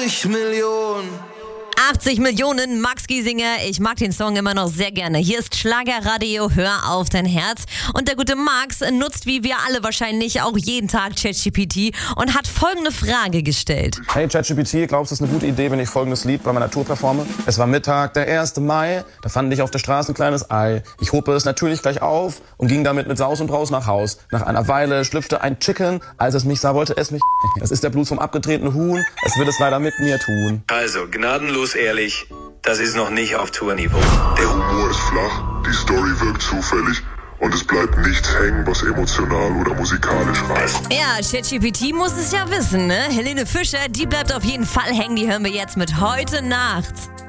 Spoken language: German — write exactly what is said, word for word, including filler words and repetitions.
achtzig Millionen. achtzig Millionen, Max Giesinger. Ich mag den Song immer noch sehr gerne. Hier ist Schlagerradio, hör auf dein Herz. Und der gute Max nutzt, wie wir alle wahrscheinlich, auch jeden Tag ChatGPT und hat folgende Frage gestellt. Hey ChatGPT, glaubst du, es ist eine gute Idee, wenn ich folgendes Lied bei meiner Tour performe? Es war Mittag, der erste Mai, da fand ich auf der Straße ein kleines Ei. Ich hob es natürlich gleich auf und ging damit mit Saus und Braus nach Haus. Nach einer Weile schlüpfte ein Chicken, als es mich sah, wollte es mich. Das ist der Blues vom abgetretenen Huhn, es wird es leider mit mir tun. Also, gnadenlos ehrlich, das ist noch nicht auf Tourniveau. Der Humor ist flach, die Story wirkt zufällig und es bleibt nichts hängen, was emotional oder musikalisch reißt. Ja, ChatGPT muss es ja wissen, ne? Helene Fischer, die bleibt auf jeden Fall hängen. Die hören wir jetzt mit Heute Nacht.